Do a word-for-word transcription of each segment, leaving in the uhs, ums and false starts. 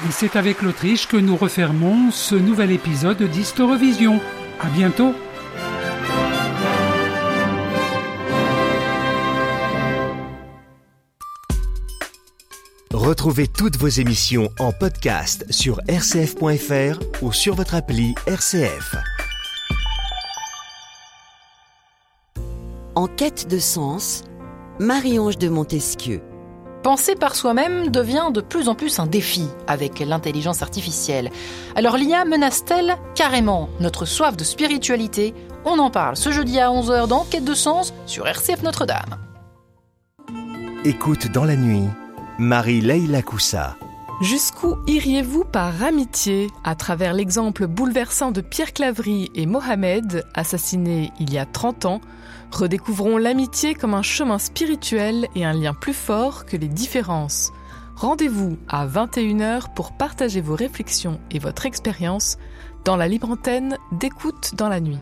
Et c'est avec l'Autriche que nous refermons ce nouvel épisode d'Historevision. À bientôt. Retrouvez toutes vos émissions en podcast sur r c f point f r ou sur votre appli R C F. En quête de sens, Marie-Ange de Montesquieu. Penser par soi-même devient de plus en plus un défi avec l'intelligence artificielle. Alors l'I A menace-t-elle carrément notre soif de spiritualité ? On en parle ce jeudi à onze heures dans Quête de sens sur R C F Notre-Dame. Écoute dans la nuit, Marie-Leila Coussa. Jusqu'où iriez-vous par amitié à travers l'exemple bouleversant de Pierre Claverie et Mohamed, assassinés il y a trente ans, redécouvrons l'amitié comme un chemin spirituel et un lien plus fort que les différences. Rendez-vous à vingt et une heures pour partager vos réflexions et votre expérience dans la libre antenne d'Écoute dans la nuit.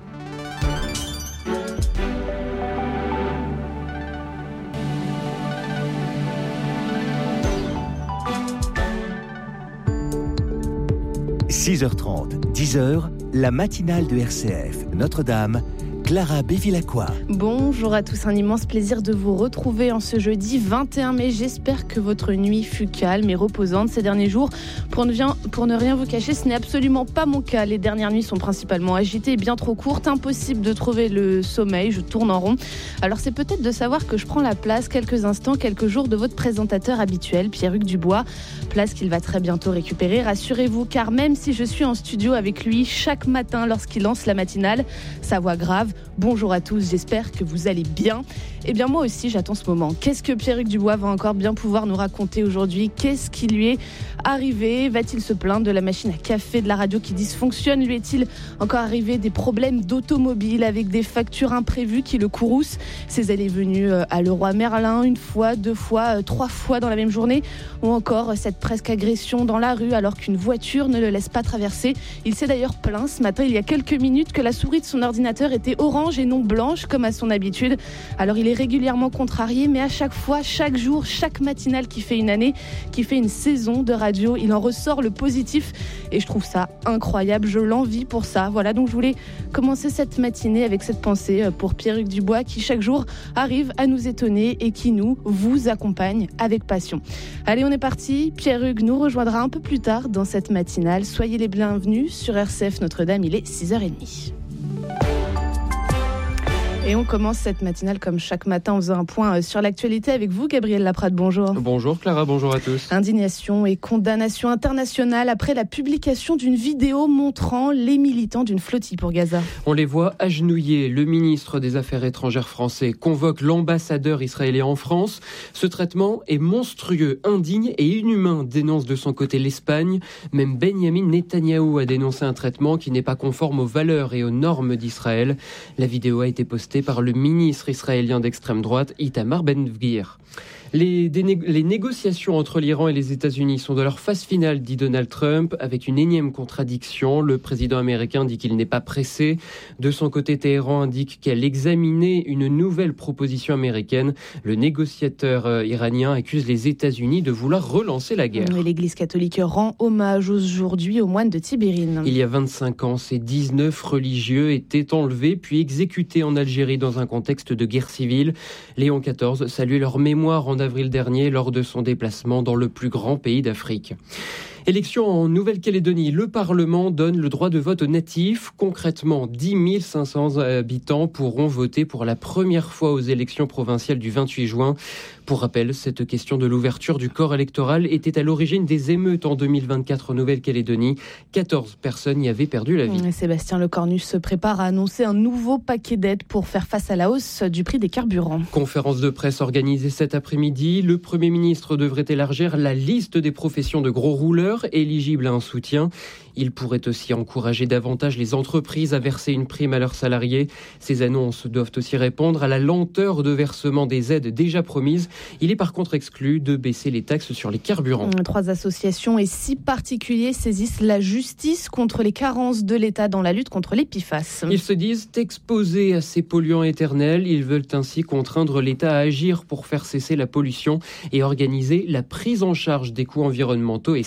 six heures trente, dix heures, la matinale de R C F Notre-Dame, Clara Bévilacqua. Bonjour à tous, un immense plaisir de vous retrouver en ce jeudi vingt et un mai. J'espère que votre nuit fut calme et reposante ces derniers jours. Pour ne, bien, pour ne rien vous cacher, ce n'est absolument pas mon cas. Les dernières nuits sont principalement agitées et bien trop courtes. Impossible de trouver le sommeil, je tourne en rond. Alors c'est peut-être de savoir que je prends la place quelques instants, quelques jours de votre présentateur habituel, Pierre-Hugues Dubois. Place qu'il va très bientôt récupérer, rassurez-vous, car même si je suis en studio avec lui chaque matin lorsqu'il lance la matinale, sa voix grave, bonjour à tous, j'espère que vous allez bien. Eh bien moi aussi j'attends ce moment. Qu'est-ce que Pierre-Hugues Dubois va encore bien pouvoir nous raconter aujourd'hui ? Qu'est-ce qui lui est arrivé ? Va-t-il se plaindre de la machine à café de la radio qui dysfonctionne ? Lui est-il encore arrivé des problèmes d'automobile avec des factures imprévues qui le courroucent ? Ses allées venues à Leroy Merlin une fois, deux fois, trois fois dans la même journée ? Ou encore cette presque agression dans la rue alors qu'une voiture ne le laisse pas traverser ? Il s'est d'ailleurs plaint ce matin, il y a quelques minutes, que la souris de son ordinateur était orange et non blanche comme à son habitude. Alors il est régulièrement contrarié, mais à chaque fois, chaque jour, chaque matinale qui fait une année, qui fait une saison de radio, il en ressort le positif et je trouve ça incroyable, je l'envie pour ça. Voilà, donc je voulais commencer cette matinée avec cette pensée pour Pierre-Hugues Dubois qui chaque jour arrive à nous étonner et qui nous, vous accompagne avec passion. Allez, on est parti, Pierre-Hugues nous rejoindra un peu plus tard dans cette matinale. Soyez les bienvenus sur R C F Notre-Dame, il est six heures trente. Et on commence cette matinale comme chaque matin en faisant un point sur l'actualité avec vous, Gabriel Laprade, bonjour. Bonjour Clara, bonjour à tous. Indignation et condamnation internationale après la publication d'une vidéo montrant les militants d'une flottille pour Gaza. On les voit agenouillés. Le ministre des Affaires étrangères français convoque l'ambassadeur israélien en France. Ce traitement est monstrueux, indigne et inhumain, dénonce de son côté l'Espagne. Même Benyamin Netanyahou a dénoncé un traitement qui n'est pas conforme aux valeurs et aux normes d'Israël. La vidéo a été postée par le ministre israélien d'extrême droite, Itamar Ben-Gvir. Les, déné- les négociations entre l'Iran et les États-Unis sont de leur phase finale, dit Donald Trump, avec une énième contradiction. Le président américain dit qu'il n'est pas pressé. De son côté, Téhéran indique qu'elle examinait une nouvelle proposition américaine. Le négociateur euh, iranien accuse les États-Unis de vouloir relancer la guerre. Et l'Église catholique rend hommage aujourd'hui aux moines de Tibérine. Il y a vingt-cinq ans, ces dix-neuf religieux étaient enlevés puis exécutés en Algérie dans un contexte de guerre civile. Léon quatorze saluait leur mémoire en avril dernier lors de son déplacement dans le plus grand pays d'Afrique. Élection en Nouvelle-Calédonie. Le Parlement donne le droit de vote aux natifs. Concrètement, dix mille cinq cents habitants pourront voter pour la première fois aux élections provinciales du vingt-huit juin. Pour rappel, cette question de l'ouverture du corps électoral était à l'origine des émeutes en deux mille vingt-quatre en Nouvelle-Calédonie. quatorze personnes y avaient perdu la vie. Sébastien Lecornu se prépare à annoncer un nouveau paquet d'aides pour faire face à la hausse du prix des carburants. Conférence de presse organisée cet après-midi. Le Premier ministre devrait élargir la liste des professions de gros rouleurs éligibles à un soutien. Il pourrait aussi encourager davantage les entreprises à verser une prime à leurs salariés. Ces annonces doivent aussi répondre à la lenteur de versement des aides déjà promises. Il est par contre exclu de baisser les taxes sur les carburants. Trois associations et six particuliers saisissent la justice contre les carences de l'État dans la lutte contre les P F A S. Ils se disent exposés à ces polluants éternels. Ils veulent ainsi contraindre l'État à agir pour faire cesser la pollution et organiser la prise en charge des coûts environnementaux et sanitaires.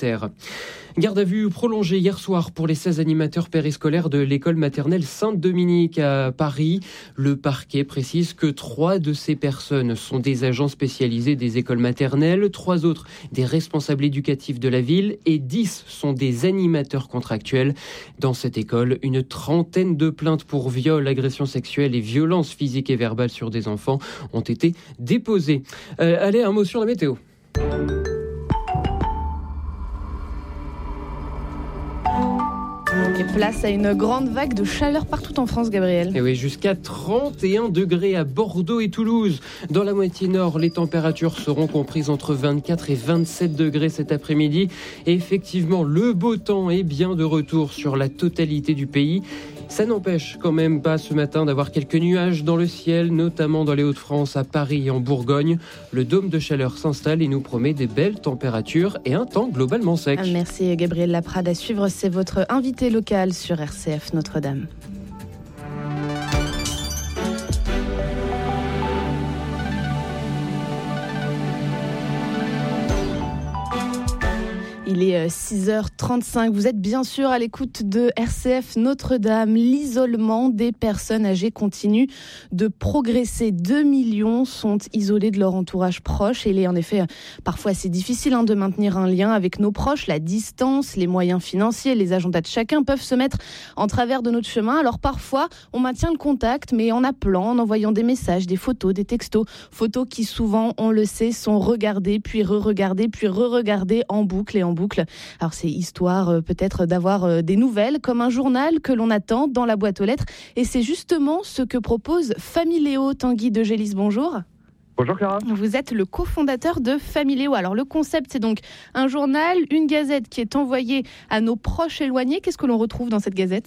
sanitaire. Garde à vue prolongée hier soir pour les seize animateurs périscolaires de l'école maternelle Sainte-Dominique à Paris. Le parquet précise que trois de ces personnes sont des agents spécialisés des écoles maternelles, trois autres des responsables éducatifs de la ville et dix sont des animateurs contractuels. Dans cette école, une trentaine de plaintes pour viol, agression sexuelle et violences physiques et verbales sur des enfants ont été déposées. Euh, allez, un mot sur la météo. Et place à une grande vague de chaleur partout en France, Gabriel. Et oui, jusqu'à trente et un degrés à Bordeaux et Toulouse. Dans la moitié nord, les températures seront comprises entre vingt-quatre et vingt-sept degrés cet après-midi. Et effectivement, le beau temps est bien de retour sur la totalité du pays. Ça n'empêche quand même pas ce matin d'avoir quelques nuages dans le ciel, notamment dans les Hauts-de-France, à Paris et en Bourgogne. Le dôme de chaleur s'installe et nous promet des belles températures et un temps globalement sec. Merci Gabriel Laprade. À suivre, c'est votre invité local sur R C F Notre-Dame. Il est six heures trente-cinq. Vous êtes bien sûr à l'écoute de R C F Notre-Dame. L'isolement des personnes âgées continue de progresser. Deux millions sont isolés de leur entourage proche. Et il est en effet parfois assez difficile hein, de maintenir un lien avec nos proches. La distance, les moyens financiers, les agendas de chacun peuvent se mettre en travers de notre chemin. Alors parfois, on maintient le contact, mais en appelant, en envoyant des messages, des photos, des textos. Photos qui souvent, on le sait, sont regardées, puis re-regardées, puis re-regardées en boucle et en boucle. Alors c'est histoire euh, peut-être d'avoir euh, des nouvelles comme un journal que l'on attend dans la boîte aux lettres et c'est justement ce que propose Familéo. Tanguy de Gélis, bonjour. Bonjour Clara. Vous êtes le cofondateur de Familéo. Alors le concept c'est donc un journal, une gazette qui est envoyée à nos proches éloignés. Qu'est-ce que l'on retrouve dans cette gazette ?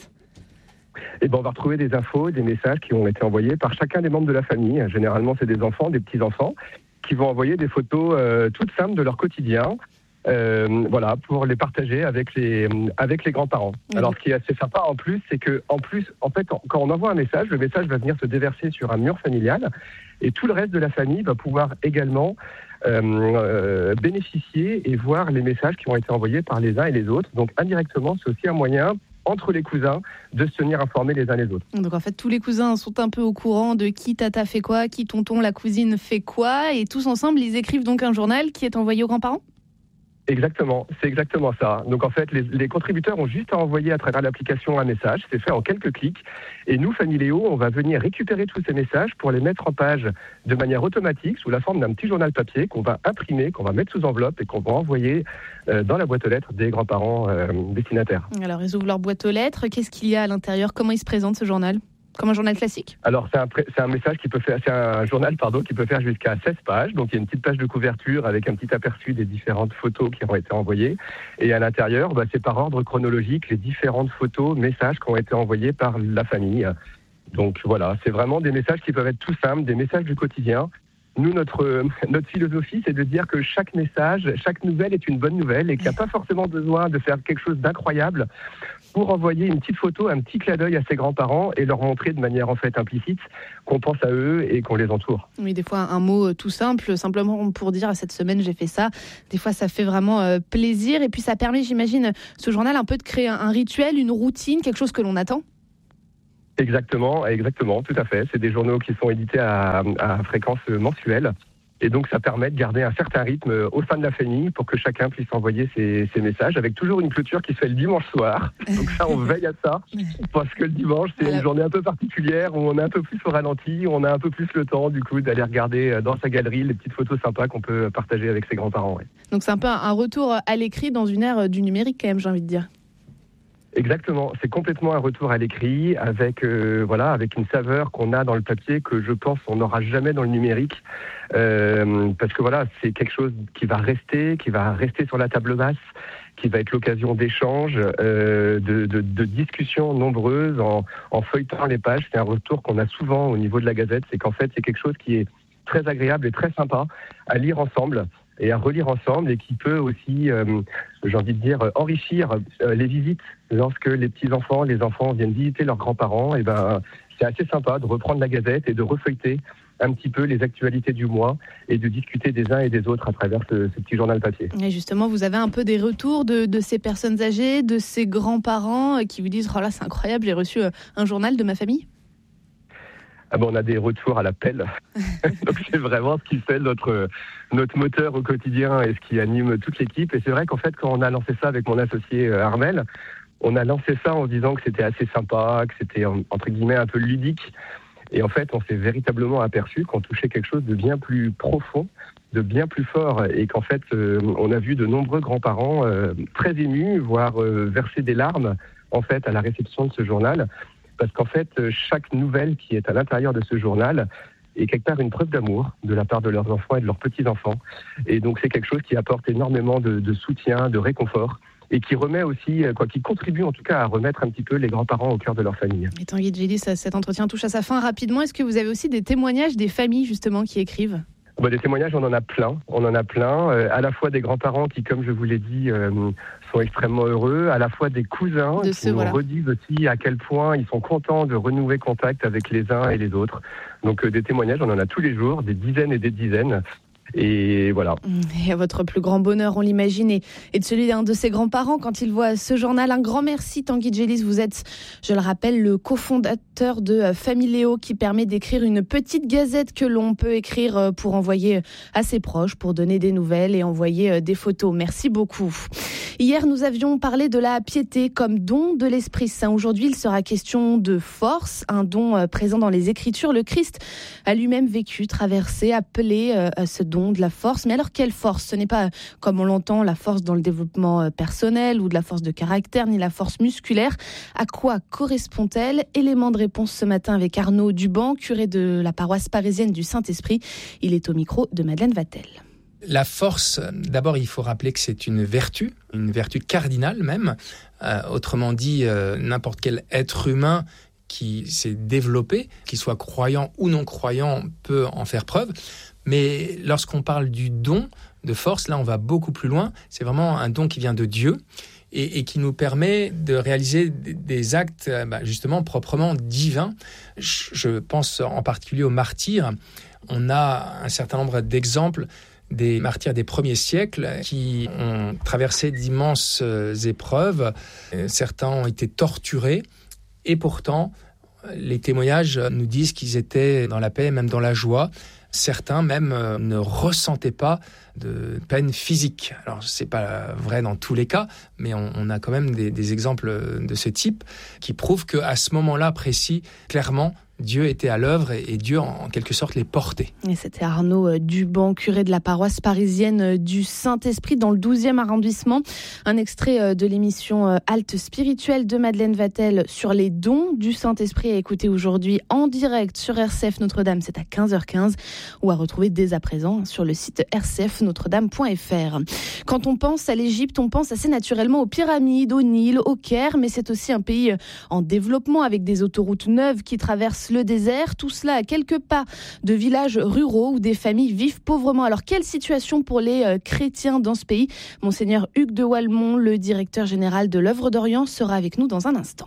Eh ben, on va retrouver des infos, des messages qui ont été envoyés par chacun des membres de la famille. Généralement c'est des enfants, des petits-enfants qui vont envoyer des photos euh, toutes simples de leur quotidien. Euh, voilà, pour les partager avec les avec les grands-parents. Mmh. Alors, ce qui est assez sympa en plus, c'est que en plus, en fait, quand on envoie un message, le message va venir se déverser sur un mur familial, et tout le reste de la famille va pouvoir également euh, euh, bénéficier et voir les messages qui ont été envoyés par les uns et les autres. Donc, indirectement, c'est aussi un moyen entre les cousins de se tenir informés les uns les autres. Donc en fait, tous les cousins sont un peu au courant de qui tata fait quoi, qui tonton, la cousine fait quoi, et tous ensemble, ils écrivent donc un journal qui est envoyé aux grands-parents ? Exactement, c'est exactement ça. Donc en fait, les, les contributeurs ont juste à envoyer à travers l'application un message, c'est fait en quelques clics, et nous, Familéo, on va venir récupérer tous ces messages pour les mettre en page de manière automatique, sous la forme d'un petit journal papier qu'on va imprimer, qu'on va mettre sous enveloppe et qu'on va envoyer euh, dans la boîte aux lettres des grands-parents euh, destinataires. Alors ils ouvrent leur boîte aux lettres, qu'est-ce qu'il y a à l'intérieur ? Comment il se présente ce journal ? Comme un journal classique ? Alors c'est un, c'est un message qui peut faire, c'est un journal pardon qui peut faire jusqu'à seize pages. Donc il y a une petite page de couverture avec un petit aperçu des différentes photos qui ont été envoyées. Et à l'intérieur, bah, c'est par ordre chronologique les différentes photos, messages qui ont été envoyés par la famille. Donc voilà, c'est vraiment des messages qui peuvent être tout simples, des messages du quotidien. Nous, notre, notre philosophie, c'est de dire que chaque message, chaque nouvelle est une bonne nouvelle et qu'il n'y a pas forcément besoin de faire quelque chose d'incroyable pour envoyer une petite photo, un petit clin d'œil à ses grands-parents et leur montrer de manière en fait implicite qu'on pense à eux et qu'on les entoure. Oui, des fois un mot tout simple, simplement pour dire cette semaine j'ai fait ça. Des fois ça fait vraiment euh, plaisir et puis ça permet, j'imagine, ce journal un peu de créer un, un rituel, une routine, quelque chose que l'on attend. Exactement, exactement, tout à fait. C'est des journaux qui sont édités à, à fréquence mensuelle. Et donc, ça permet de garder un certain rythme au sein de la famille pour que chacun puisse envoyer ses, ses messages avec toujours une clôture qui se fait le dimanche soir. Donc ça, on veille à ça parce que le dimanche, c'est une journée un peu particulière où on est un peu plus au ralenti, où on a un peu plus le temps, du coup, d'aller regarder dans sa galerie les petites photos sympas qu'on peut partager avec ses grands-parents. Ouais. Donc, c'est un peu un retour à l'écrit dans une ère du numérique quand même, j'ai envie de dire. Exactement, c'est complètement un retour à l'écrit avec euh, voilà avec une saveur qu'on a dans le papier que je pense on n'aura jamais dans le numérique euh, parce que voilà c'est quelque chose qui va rester, qui va rester sur la table basse, qui va être l'occasion d'échanges, euh, de, de, de discussions nombreuses en, en feuilletant les pages. C'est un retour qu'on a souvent au niveau de la Gazette, c'est qu'en fait c'est quelque chose qui est très agréable et très sympa à lire ensemble et à relire ensemble et qui peut aussi, euh, j'ai envie de dire, enrichir euh, les visites. Lorsque les petits-enfants, les enfants viennent visiter leurs grands-parents, et ben, c'est assez sympa de reprendre la Gazette et de refeuilleter un petit peu les actualités du mois et de discuter des uns et des autres à travers ce, ce petit journal papier. Et justement, vous avez un peu des retours de, de ces personnes âgées, de ces grands-parents qui vous disent « Oh là, c'est incroyable, j'ai reçu un journal de ma famille ». Ah ben, on a des retours à l'appel. Donc c'est vraiment ce qui fait notre, notre moteur au quotidien et ce qui anime toute l'équipe. Et c'est vrai qu'en fait, quand on a lancé ça avec mon associé Armel, on a lancé ça en se disant que c'était assez sympa, que c'était entre guillemets un peu ludique. Et en fait, on s'est véritablement aperçu qu'on touchait quelque chose de bien plus profond, de bien plus fort. Et qu'en fait, euh, on a vu de nombreux grands-parents euh, très émus, voire euh, verser des larmes en fait à la réception de ce journal. Parce qu'en fait, chaque nouvelle qui est à l'intérieur de ce journal est quelque part une preuve d'amour de la part de leurs enfants et de leurs petits-enfants. Et donc, c'est quelque chose qui apporte énormément de, de soutien, de réconfort, et qui remet aussi, quoi, qui contribue en tout cas à remettre un petit peu les grands-parents au cœur de leur famille. Et Tanguy Djelis, cet entretien touche à sa fin rapidement. Est-ce que vous avez aussi des témoignages des familles, justement, qui écrivent ? Bah, des témoignages, on en a plein. On en a plein. Euh, à la fois des grands-parents qui, comme je vous l'ai dit, euh, sont extrêmement heureux. À la fois des cousins de qui ce, nous voilà. redisent aussi à quel point ils sont contents de renouer contact avec les uns et les autres. Donc euh, des témoignages, on en a tous les jours, des dizaines et des dizaines. Et voilà. Et à votre plus grand bonheur, on l'imagine, et, et de celui d'un de ses grands-parents quand il voit ce journal. Un grand merci, Tanguy Djelis. Vous êtes, je le rappelle, le cofondateur de Familéo, qui permet d'écrire une petite gazette que l'on peut écrire pour envoyer à ses proches, pour donner des nouvelles et envoyer des photos. Merci beaucoup. Hier, nous avions parlé de la piété comme don de l'Esprit Saint. Aujourd'hui, il sera question de force, un don présent dans les Écritures. Le Christ a lui-même vécu, traversé, appelé à ce don de la force. Mais alors, quelle force ? Ce n'est pas, comme on l'entend, la force dans le développement personnel ou de la force de caractère, ni la force musculaire. À quoi correspond-elle ? Élément de réponse ce matin avec Arnaud Duban, curé de la paroisse parisienne du Saint-Esprit. Il est au micro de Madeleine Vatel. La force, d'abord, il faut rappeler que c'est une vertu, une vertu cardinale même. Euh, autrement dit, euh, n'importe quel être humain qui s'est développé, qu'il soit croyant ou non croyant, peut en faire preuve. Mais lorsqu'on parle du don de force, là, on va beaucoup plus loin. C'est vraiment un don qui vient de Dieu et, et qui nous permet de réaliser des actes, bah, justement, proprement divins. Je, je pense en particulier aux martyrs. On a un certain nombre d'exemples des martyrs des premiers siècles qui ont traversé d'immenses épreuves. Certains ont été torturés et pourtant, les témoignages nous disent qu'ils étaient dans la paix, même dans la joie. Certains même ne ressentaient pas de peine physique. Alors, c'est pas vrai dans tous les cas, mais on, on a quand même des, des exemples de ce type qui prouvent qu'à ce moment-là précis, clairement, Dieu était à l'œuvre et, et Dieu, en, en quelque sorte, les portait. Et c'était Arnaud Duban, curé de la paroisse parisienne du Saint-Esprit dans le douzième arrondissement. Un extrait de l'émission Halte spirituelle de Madeleine Vatel sur les dons du Saint-Esprit à écouter aujourd'hui en direct sur R C F Notre-Dame. C'est à quinze heures quinze ou à retrouver dès à présent sur le site r c f notre dame point f r. Quand on pense à l'Égypte, on pense assez naturellement aux pyramides, au Nil, au Caire, mais c'est aussi un pays en développement avec des autoroutes neuves qui traversent le désert, tout cela à quelques pas de villages ruraux où des familles vivent pauvrement. Alors, quelle situation pour les euh, chrétiens dans ce pays ? Monseigneur Hugues de Walmont, le directeur général de l'Œuvre d'Orient, sera avec nous dans un instant.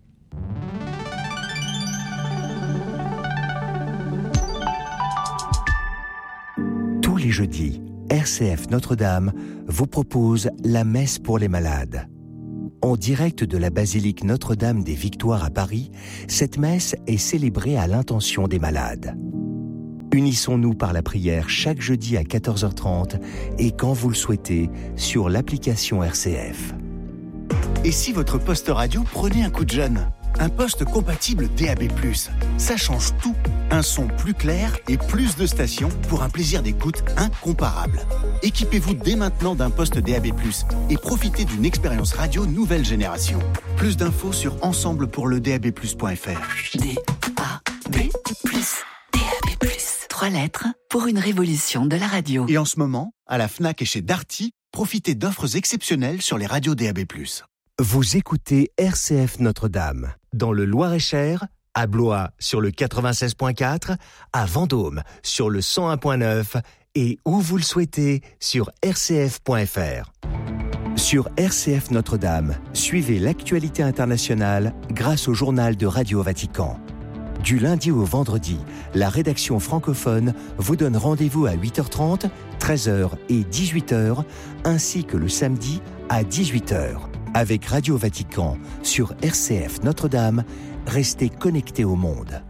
Tous les jeudis, R C F Notre-Dame vous propose la messe pour les malades. En direct de la basilique Notre-Dame des Victoires à Paris, cette messe est célébrée à l'intention des malades. Unissons-nous par la prière chaque jeudi à quatorze heures trente et quand vous le souhaitez sur l'application R C F. Et si votre poste radio prenait un coup de jeune ? Un poste compatible D A B plus, ça change tout. Un son plus clair et plus de stations pour un plaisir d'écoute incomparable. Équipez-vous dès maintenant d'un poste D A B plus et profitez d'une expérience radio nouvelle génération. Plus d'infos sur ensemble pour le d a b plus point f r. D A B plus, D A B plus. Trois lettres pour une révolution de la radio. Et en ce moment, à la Fnac et chez Darty, profitez d'offres exceptionnelles sur les radios D A B plus. Vous écoutez R C F Notre-Dame, dans le Loir-et-Cher, à Blois sur le quatre-vingt-seize point quatre, à Vendôme sur le cent un point neuf et où vous le souhaitez sur r c f point f r. Sur R C F Notre-Dame, suivez l'actualité internationale grâce au journal de Radio Vatican. Du lundi au vendredi, la rédaction francophone vous donne rendez-vous à huit heures trente, treize heures et dix-huit heures, ainsi que le samedi à dix-huit heures. Avec Radio Vatican sur R C F Notre-Dame, restez connectés au monde.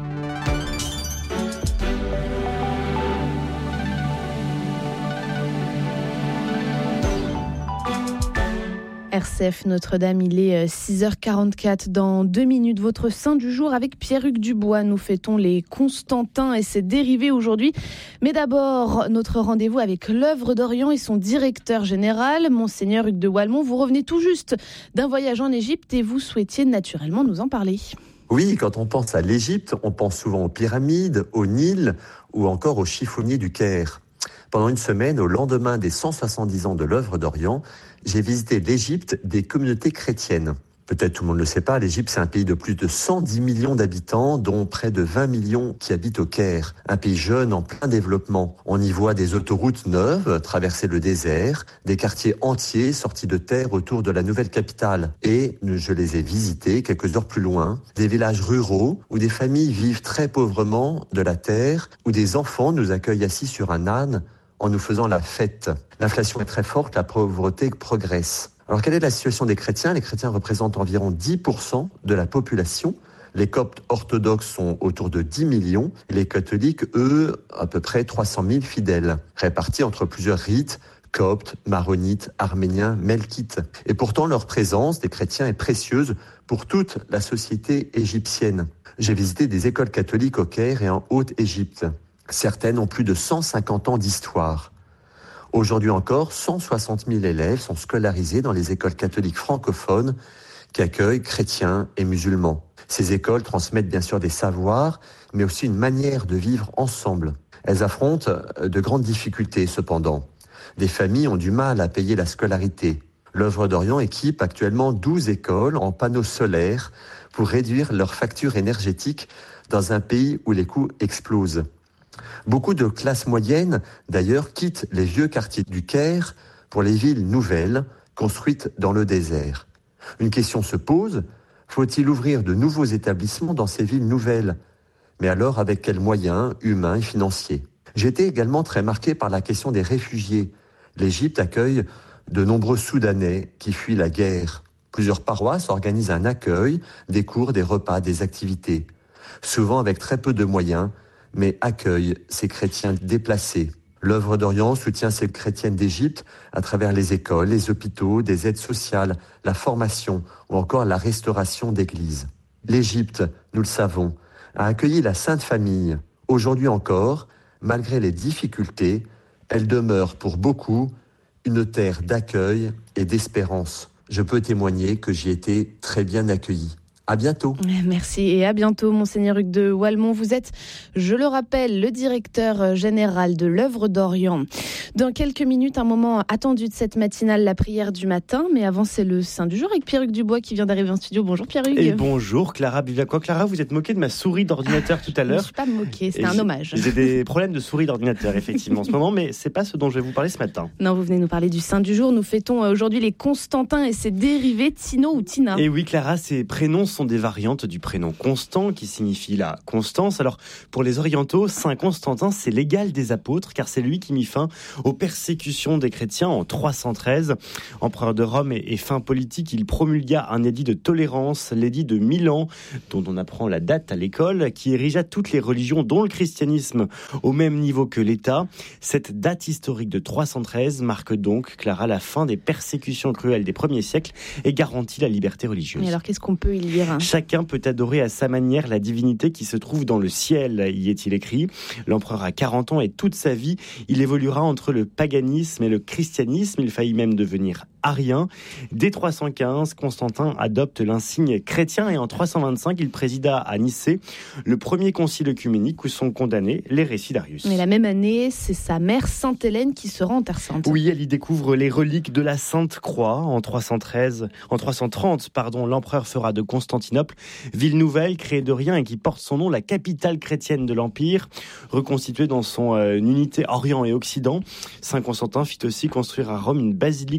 R C F Notre-Dame, il est six heures quarante-quatre. Dans deux minutes, votre saint du jour avec Pierre-Hugues Dubois. Nous fêtons les Constantins et ses dérivés aujourd'hui. Mais d'abord, notre rendez-vous avec l'œuvre d'Orient et son directeur général, Monseigneur Hugues de Walmont. Vous revenez tout juste d'un voyage en Égypte et vous souhaitiez naturellement nous en parler. Oui, quand on pense à l'Égypte, on pense souvent aux pyramides, au Nil ou encore aux chiffonniers du Caire. Pendant une semaine, au lendemain des cent soixante-dix ans de l'œuvre d'Orient, j'ai visité l'Égypte des communautés chrétiennes. Peut-être tout le monde ne le sait pas, l'Égypte c'est un pays de plus de cent dix millions d'habitants, dont près de vingt millions qui habitent au Caire. Un pays jeune en plein développement. On y voit des autoroutes neuves traverser le désert, des quartiers entiers sortis de terre autour de la nouvelle capitale. Et je les ai visités quelques heures plus loin, des villages ruraux où des familles vivent très pauvrement de la terre, où des enfants nous accueillent assis sur un âne en nous faisant la fête. L'inflation est très forte, la pauvreté progresse. Alors quelle est la situation des chrétiens ? Les chrétiens représentent environ dix pour cent de la population. Les coptes orthodoxes sont autour de dix millions. Et les catholiques, eux, à peu près trois cent mille fidèles, répartis entre plusieurs rites, coptes, maronites, arméniens, melkites. Et pourtant, leur présence des chrétiens est précieuse pour toute la société égyptienne. J'ai visité des écoles catholiques au Caire et en Haute-Égypte. Certaines ont plus de cent cinquante ans d'histoire. Aujourd'hui encore, cent soixante mille élèves sont scolarisés dans les écoles catholiques francophones qui accueillent chrétiens et musulmans. Ces écoles transmettent bien sûr des savoirs, mais aussi une manière de vivre ensemble. Elles affrontent de grandes difficultés cependant. Des familles ont du mal à payer la scolarité. L'œuvre d'Orient équipe actuellement douze écoles en panneaux solaires pour réduire leur facture énergétique dans un pays où les coûts explosent. Beaucoup de classes moyennes, d'ailleurs, quittent les vieux quartiers du Caire pour les villes nouvelles, construites dans le désert. Une question se pose, faut-il ouvrir de nouveaux établissements dans ces villes nouvelles ? Mais alors, avec quels moyens humains et financiers ? J'ai été également très marqué par la question des réfugiés. L'Égypte accueille de nombreux Soudanais qui fuient la guerre. Plusieurs paroisses organisent un accueil, des cours, des repas, des activités. Souvent avec très peu de moyens, mais accueille ces chrétiens déplacés. L'œuvre d'Orient soutient ces chrétiennes d'Égypte à travers les écoles, les hôpitaux, des aides sociales, la formation ou encore la restauration d'églises. L'Égypte, nous le savons, a accueilli la Sainte Famille. Aujourd'hui encore, malgré les difficultés, elle demeure pour beaucoup une terre d'accueil et d'espérance. Je peux témoigner que j'y ai été très bien accueilli. À bientôt. Merci et à bientôt, Monseigneur Hugues de Walmont. Vous êtes, je le rappelle, le directeur général de l'œuvre d'Orient. Dans quelques minutes, un moment attendu de cette matinale, la prière du matin. Mais avant, c'est le saint du jour avec Pierre-Hugues Dubois qui vient d'arriver en studio. Bonjour Pierre-Hugues. Et bonjour Clara Biviacois. Clara, vous êtes moquée de ma souris d'ordinateur tout à l'heure. Je ne suis pas moquée, c'était un hommage. J'ai des problèmes de souris d'ordinateur, effectivement, en ce moment, mais c'est pas ce dont je vais vous parler ce matin. Non, vous venez nous parler du saint du jour. Nous fêtons aujourd'hui les Constantins et ses dérivés, Tino ou Tina. Et oui, Clara, ces prénoms sont des variantes du prénom Constant, qui signifie la constance. Alors, pour les orientaux, Saint Constantin, c'est l'égal des apôtres, car c'est lui qui mit fin aux persécutions des chrétiens en trois cent treize. Empereur de Rome et, et fin politique, il promulgua un édit de tolérance, l'édit de Milan, dont on apprend la date à l'école, qui érigea toutes les religions, dont le christianisme, au même niveau que l'État. Cette date historique de trois cent treize marque donc, Clara, la fin des persécutions cruelles des premiers siècles et garantit la liberté religieuse. Et alors, qu'est-ce qu'on peut y lire, hein ? Chacun peut adorer à sa manière la divinité qui se trouve dans le ciel, y est-il écrit. L'empereur a quarante ans et toute sa vie, il évoluera entre le paganisme et le christianisme. Il faillit même devenir arien. Dès trois cent quinze, Constantin adopte l'insigne chrétien et en trois cent vingt-cinq, il présida à Nicée le premier concile œcuménique où sont condamnés les récits d'Arius. Mais la même année, c'est sa mère Sainte Hélène qui se rend en Terre Sainte. Oui, elle y découvre les reliques de la Sainte Croix. En trois cent treize, en trois cent trente, pardon, l'empereur fera de Constantinople ville nouvelle, créée de rien et qui porte son nom, la capitale chrétienne de l'Empire, reconstituée dans son euh, unité Orient et Occident. Saint Constantin fit aussi construire à Rome une basilique sur les tombes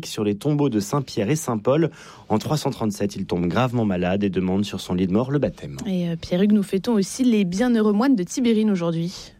tombeaux de Saint-Pierre et Saint-Paul. En trois cent trente-sept, il tombe gravement malade et demande sur son lit de mort le baptême. Et euh, Pierre-Hugues, nous fêtons aussi les bienheureux moines de Tibérine aujourd'hui.